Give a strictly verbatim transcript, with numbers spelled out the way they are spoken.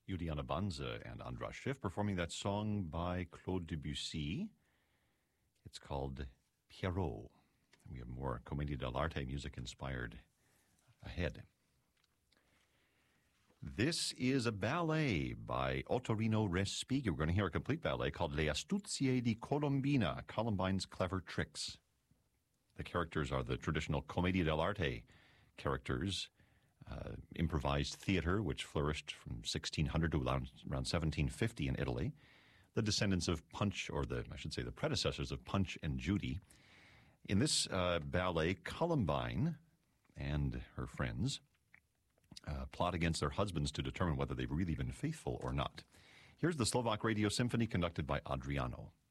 Juliana Banza and Andras Schiff performing that song by Claude Debussy. It's called Pierrot. And we have more Commedia dell'arte music inspired ahead. This is a ballet by Ottorino Respighi. We're going to hear a complete ballet called Le Astuzie di Colombina, Columbine's Clever Tricks. The characters are the traditional Commedia dell'arte characters, uh, improvised theater, which flourished from sixteen hundred to around, around seventeen fifty in Italy. The descendants of Punch, or the I should say the predecessors of Punch and Judy. In this uh, ballet, Columbine and her friends uh, plot against their husbands to determine whether they've really been faithful or not. Here's the Slovak Radio Symphony conducted by Adriano.